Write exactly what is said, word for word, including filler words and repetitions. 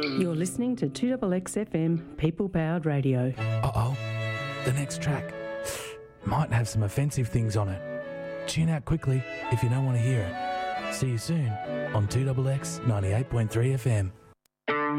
You're listening to two X X F M People Powered Radio. Uh-oh, the next track might have some offensive things on it. Tune out quickly if you don't want to hear it. See you soon on two X X ninety-eight point three F M.